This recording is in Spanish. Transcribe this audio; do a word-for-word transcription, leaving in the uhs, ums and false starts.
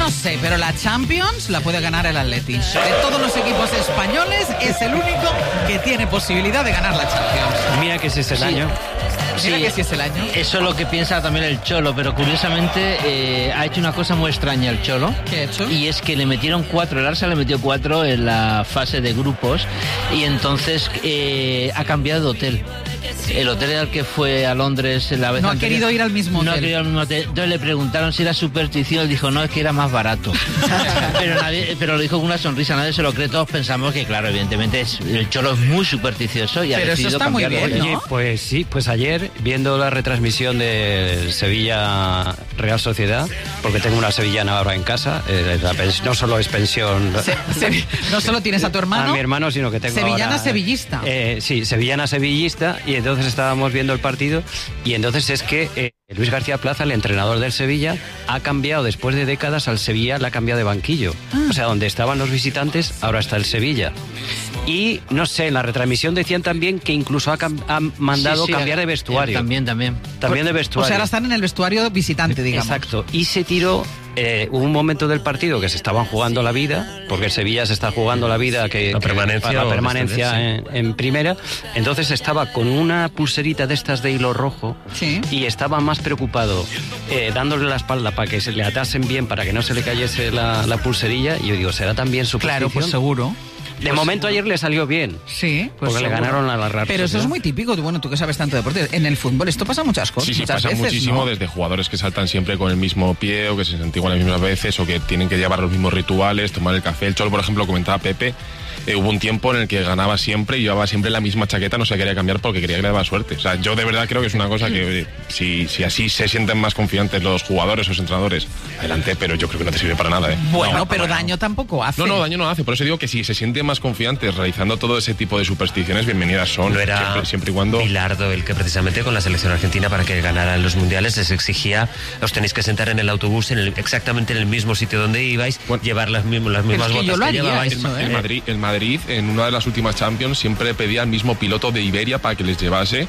no sé, pero la Champions la puede ganar el Atleti. De todos los equipos españoles es el único que tiene posibilidad de ganar la Champions. Mira que ese es el Sí. año. Mira Sí, que si es el año. eso es lo que piensa también el Cholo, pero curiosamente eh, ha hecho una cosa muy extraña el Cholo. ¿Qué ha hecho? Y es que le metieron cuatro, el Arsenal le metió cuatro en la fase de grupos y entonces eh, ha cambiado de hotel. El hotel al que fue a Londres la vez No ha anterior, querido ir al mismo No ha hotel. querido ir al mismo hotel. Entonces le preguntaron si era superstición, él dijo no, es que era más barato. pero, nadie, pero lo dijo con una sonrisa, nadie se lo cree, todos pensamos que claro, evidentemente es, el Cholo es muy supersticioso y ha Pero eso decidido está muy cambiar de bien, hotel. ¿no? Oye, pues sí, pues ayer, viendo la retransmisión de Sevilla Real Sociedad, porque tengo una sevillana ahora en casa, eh, la pens- no solo es pensión... Se- se- no solo tienes a tu hermano. A mi hermano, sino que tengo Sevillana ahora, sevillista. Eh, sí, sevillana sevillista, y entonces estábamos viendo el partido, y entonces es que eh, Luis García Plaza, el entrenador del Sevilla, ha cambiado después de décadas al Sevilla, le ha cambiado de banquillo. Ah. O sea, donde estaban los visitantes, ahora está el Sevilla. Y, no sé, en la retransmisión decían también que incluso ha, cam- ha mandado Sí, sí, cambiar de eh, vestuario. También, también. También de O vestuario. sea, ahora están en el vestuario visitante, digamos. Exacto. Y se tiró. Eh, hubo un momento del partido que se estaban jugando la vida, porque el Sevilla se está jugando la vida que, La que- permanencia para la o permanencia descender, en, en primera. Entonces estaba con una pulserita de estas de hilo rojo Sí. y estaba más preocupado eh, dándole la espalda para que se le atasen bien, para que no se le cayese la, la pulserilla. Y yo digo, ¿será también su Claro, pues seguro. De momento ayer le salió bien. Sí, pues Porque le seguro. ganaron a la Real Pero eso Sociedad. es muy típico, tú- bueno, tú que sabes tanto de deporte. En el fútbol esto pasa muchas cosas, Sí, sí, muchas pasa veces, muchísimo, ¿no? desde jugadores que saltan siempre con el mismo pie o que se santiguan las mismas veces o que tienen que llevar los mismos rituales, tomar el café. El Cholo, por ejemplo, comentaba Pepe, eh, hubo un tiempo en el que ganaba siempre y llevaba siempre la misma chaqueta, no se quería cambiar porque quería que le daba suerte. O sea, yo de verdad creo que es una cosa que oye, si, si así se sienten más confiantes los jugadores o los entrenadores, adelante, pero yo creo que no te sirve para nada, ¿eh? Bueno, No, pero no, no. daño tampoco hace. No, no, daño no hace. Por eso digo que si se sienten más confiantes realizando todo ese tipo de supersticiones, bienvenidas son. No era siempre, siempre y cuando... Bilardo el que precisamente con la selección argentina para que ganaran los mundiales les exigía, os tenéis que sentar en el autobús en el, exactamente en el mismo sitio donde ibais, Bueno, llevar las, mismas las mismas es que botas yo lo que haría, llevabais. eso, ¿eh? El Madrid, el Madrid, en una de las últimas Champions, siempre pedía al mismo piloto de Iberia para que les llevase